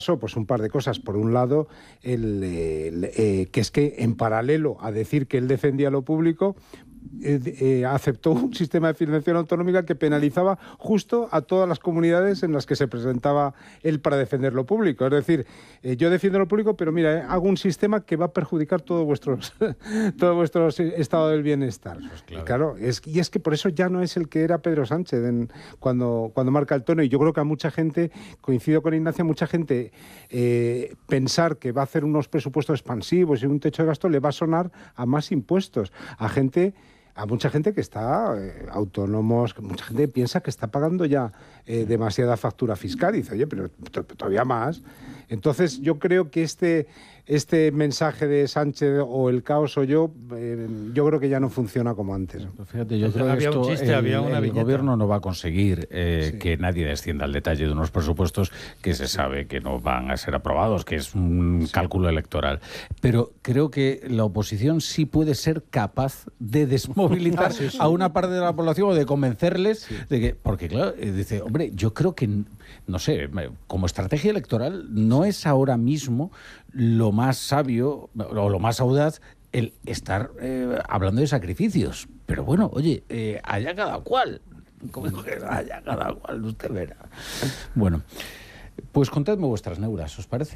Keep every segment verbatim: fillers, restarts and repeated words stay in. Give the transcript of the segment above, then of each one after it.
Pues un par de cosas. Por un lado, el, el, eh, que es que en paralelo a decir que él defendía lo público, eh, eh, aceptó un sistema de financiación autonómica que penalizaba justo a todas las comunidades en las que se presentaba él para defender lo público. Es decir, eh, yo defiendo lo público, pero mira, eh, hago un sistema que va a perjudicar todo vuestro, todo vuestro estado del bienestar. Es claro. Y, claro, es, y es que por eso ya no es el que era Pedro Sánchez en, cuando, cuando marca el tono. Y yo creo que a mucha gente, coincido con Ignacia, mucha gente eh, pensar que va a hacer unos presupuestos expansivos y un techo de gasto le va a sonar a más impuestos. A gente... A mucha gente que está eh, autónomos, mucha gente piensa que está pagando ya eh, demasiada factura fiscal y dice, oye, pero todavía más. Entonces yo creo que este, este mensaje de Sánchez o el caos o yo, eh, yo creo que ya no funciona como antes. Pues fíjate, yo creo que esto, chiste, el, el gobierno no va a conseguir eh, sí. que nadie descienda al detalle de unos presupuestos que se sabe que no van a ser aprobados, que es un sí. cálculo electoral. Pero creo que la oposición sí puede ser capaz de desmovilizar sí, sí. a una parte de la población o de convencerles sí. de que, porque claro, dice, hombre, yo creo que, no sé, como estrategia electoral no es ahora mismo lo más sabio o lo más audaz el estar eh, hablando de sacrificios. Pero bueno, oye, eh, allá cada cual. Allá cada cual, usted verá. Bueno, pues contadme vuestras neuras, ¿os parece?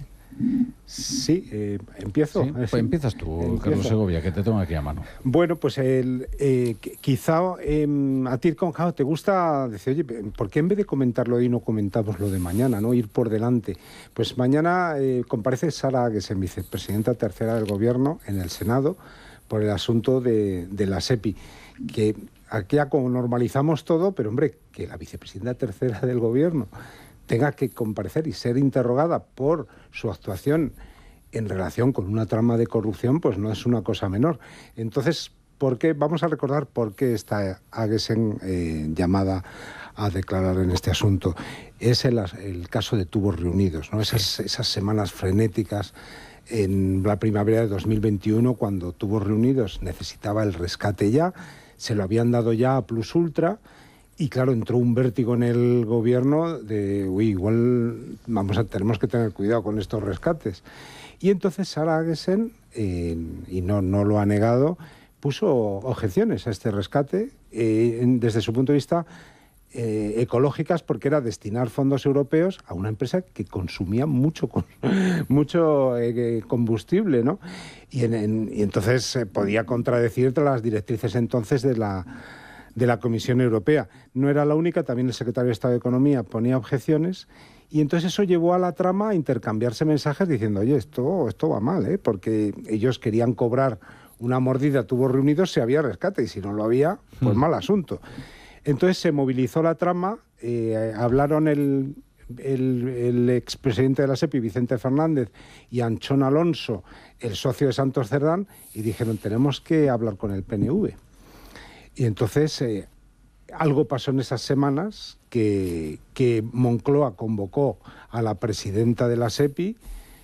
Sí, eh, empiezo. ¿Sí? Pues empiezas tú, Empiezo. Carlos Segovia, que te tengo aquí a mano. Bueno, pues el, eh, quizá eh, a ti, Conjao, te gusta decir, oye, ¿por qué en vez de comentarlo hoy no comentamos lo de mañana, no ir por delante? Pues mañana eh, comparece Sara Agesen, vicepresidenta tercera del Gobierno, en el Senado, por el asunto de, de la SEPI, que aquí ya como normalizamos todo, pero hombre, que la vicepresidenta tercera del Gobierno tenga que comparecer y ser interrogada por su actuación en relación con una trama de corrupción, pues no es una cosa menor. Entonces, ¿por qué? Vamos a recordar por qué está Agesen eh, llamada a declarar en este asunto. Es el, el caso de Tubos Reunidos, ¿no? Esas, esas semanas frenéticas en la primavera de dos mil veintiuno, cuando Tubos Reunidos necesitaba el rescate ya, se lo habían dado ya a Plus Ultra. Y claro, entró un vértigo en el gobierno de, uy, igual vamos a, tenemos que tener cuidado con estos rescates. Y entonces Sara Agesen, eh, y no, no lo ha negado, puso objeciones a este rescate eh, desde su punto de vista eh, ecológicas, porque era destinar fondos europeos a una empresa que consumía mucho, mucho eh, combustible, ¿no? Y, en, en, y entonces eh, podía contradecir las directrices entonces de la... de la Comisión Europea. No era la única, también el secretario de Estado de Economía ponía objeciones y entonces eso llevó a la trama a intercambiarse mensajes diciendo, oye, esto, esto va mal, ¿eh? Porque ellos querían cobrar una mordida a Tubos Reunidos si había rescate y si no lo había, pues mm. mal asunto. Entonces se movilizó la trama, eh, hablaron el, el, el expresidente de la SEPI, Vicente Fernández, y Anchón Alonso, el socio de Santos Cerdán, y dijeron, tenemos que hablar con el P N V. Y entonces eh, algo pasó en esas semanas que, que Moncloa convocó a la presidenta de la SEPI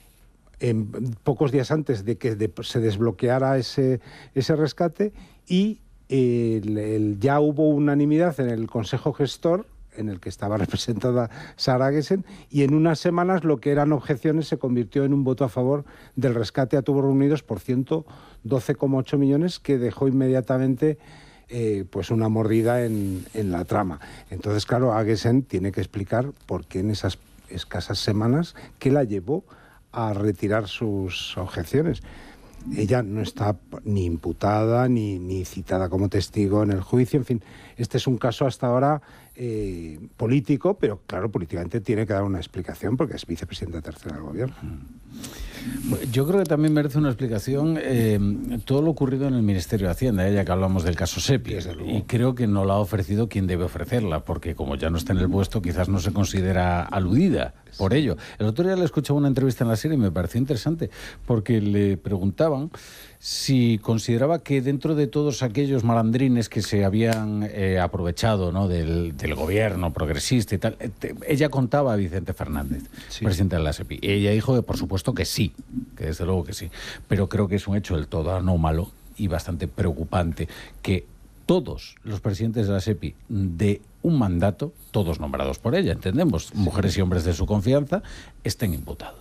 en, pocos días antes de que de, se desbloqueara ese, ese rescate y eh, el, el, ya hubo unanimidad en el Consejo Gestor en el que estaba representada Sara Agesen, y en unas semanas lo que eran objeciones se convirtió en un voto a favor del rescate a Tubos Reunidos por ciento doce coma ocho millones, que dejó inmediatamente Eh, pues una mordida en, en la trama. Entonces, claro, Agesen tiene que explicar por qué en esas escasas semanas que la llevó a retirar sus objeciones. Ella no está ni imputada ni, ni citada como testigo en el juicio. En fin, este es un caso hasta ahora eh, político, pero claro, políticamente tiene que dar una explicación porque es vicepresidenta tercera del Gobierno. Yo creo que también merece una explicación eh, todo lo ocurrido en el Ministerio de Hacienda, ya que hablamos del caso SEPI, y creo que no la ha ofrecido quien debe ofrecerla, porque como ya no está en el puesto, quizás no se considera aludida por ello. El otro día le escuchaba una entrevista en la serie y me pareció interesante, porque le preguntaban si consideraba que dentro de todos aquellos malandrines que se habían eh, aprovechado, ¿no?, del, del gobierno progresista y tal, eh, te, ella contaba a Vicente Fernández, sí, presidente de la SEPI. Y ella dijo que por supuesto que sí, que desde luego que sí. Pero creo que es un hecho del todo anómalo y bastante preocupante que todos los presidentes de la SEPI de un mandato, todos nombrados por ella, entendemos, mujeres y hombres de su confianza, estén imputados.